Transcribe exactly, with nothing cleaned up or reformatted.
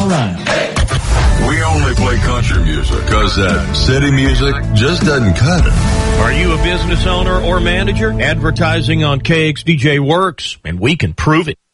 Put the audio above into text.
Carolina. We only play country music because that city music just doesn't cut it. Are you a business owner or manager? Advertising on K X D J works, and we can prove it.